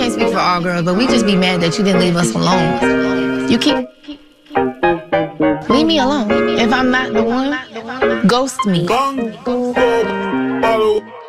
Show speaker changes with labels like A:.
A: can't speak for all girls, but we just be mad that you didn't leave us alone. You keep... Leave me alone. If I'm not the one, ghost me.